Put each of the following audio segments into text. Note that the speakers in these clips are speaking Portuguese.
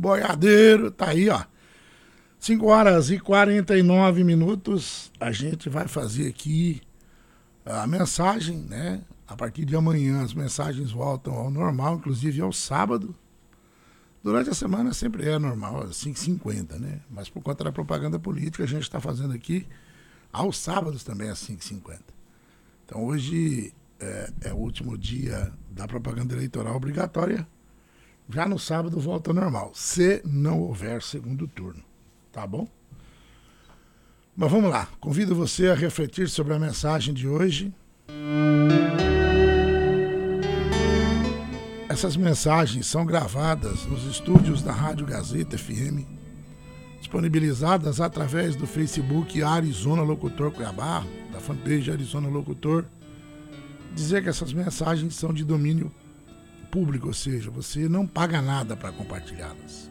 boiadeiro, tá aí, ó. 5h49, a gente vai fazer aqui a mensagem, né? A partir de amanhã as mensagens voltam ao normal, inclusive ao sábado. Durante a semana sempre é normal, 5h50, né? Mas por conta da propaganda política a gente está fazendo aqui aos sábados também às 5h50. Então hoje é o último dia da propaganda eleitoral obrigatória. Já no sábado volta ao normal, se não houver segundo turno. Tá bom? Mas vamos lá, convido você a refletir sobre a mensagem de hoje. Essas mensagens são gravadas nos estúdios da Rádio Gazeta FM, disponibilizadas através do Facebook Arizona Locutor Cuiabá, da fanpage Arizona Locutor. Dizer que essas mensagens são de domínio público, ou seja, você não paga nada para compartilhá-las.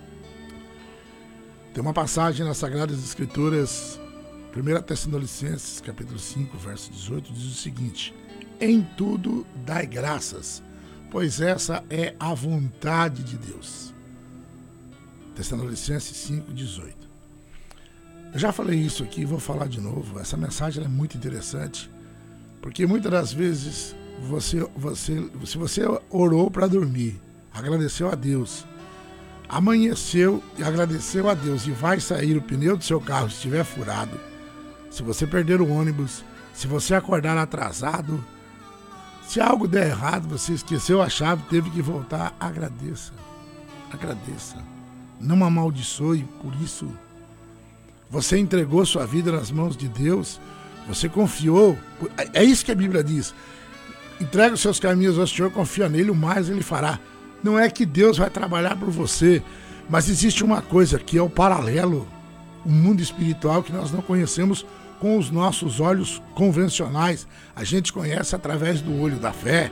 Tem uma passagem nas Sagradas Escrituras, 1 Tessalonicenses, capítulo 5, verso 18, diz o seguinte: em tudo dai graças, pois essa é a vontade de Deus. Tessalonicenses 5, 18. Eu já falei isso aqui e vou falar de novo. Essa mensagem é muito interessante, porque muitas das vezes se você orou para dormir, agradeceu a Deus, amanheceu e agradeceu a Deus e vai sair o pneu do seu carro se estiver furado, se você perder o ônibus, se você acordar atrasado, se algo der errado, você esqueceu a chave, teve que voltar, agradeça. Agradeça. Não amaldiçoe por isso. Você entregou sua vida nas mãos de Deus, você confiou. É isso que a Bíblia diz. Entrega os seus caminhos ao Senhor, confia nele, o mais ele fará. Não é que Deus vai trabalhar por você, mas existe uma coisa que é o paralelo, o mundo espiritual que nós não conhecemos com os nossos olhos convencionais. A gente conhece através do olho da fé.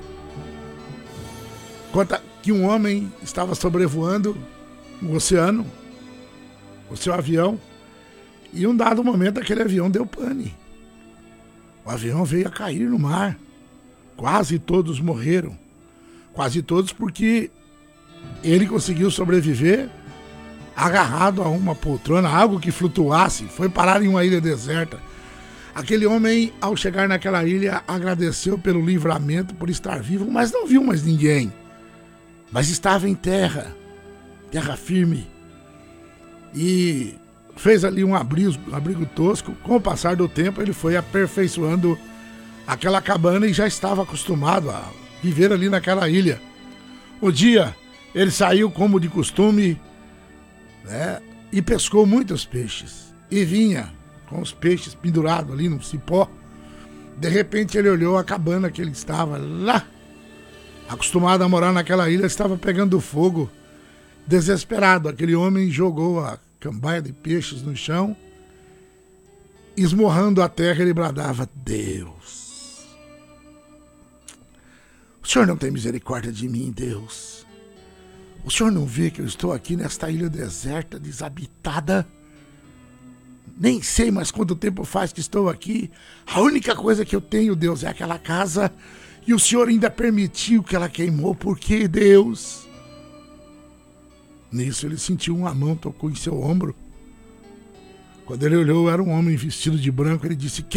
Conta que um homem estava sobrevoando o oceano, o seu avião, e em um dado momento aquele avião deu pane. O avião veio a cair no mar. Quase todos morreram. Quase todos porque ele conseguiu sobreviver agarrado a uma poltrona, algo que flutuasse, foi parar em uma ilha deserta. Aquele homem, ao chegar naquela ilha, agradeceu pelo livramento, por estar vivo, mas não viu mais ninguém. Mas estava em terra firme. E fez ali um abrigo tosco. Com o passar do tempo, ele foi aperfeiçoando aquela cabana e já estava acostumado a viver ali naquela ilha. Um dia, ele saiu como de costume, né, e pescou muitos peixes. E vinha com os peixes pendurados ali no cipó. De repente, ele olhou a cabana que ele estava lá, acostumado a morar naquela ilha, estava pegando fogo. Desesperado, aquele homem jogou a cambaia de peixes no chão. Esmurrando a terra, ele bradava: Deus, o Senhor não tem misericórdia de mim, Deus? O Senhor não vê que eu estou aqui nesta ilha deserta, desabitada? Nem sei mais quanto tempo faz que estou aqui. A única coisa que eu tenho, Deus, é aquela casa. E o Senhor ainda permitiu que ela queimou. Por que, Deus? Nisso ele sentiu uma mão, tocou em seu ombro. Quando ele olhou, era um homem vestido de branco. Ele disse: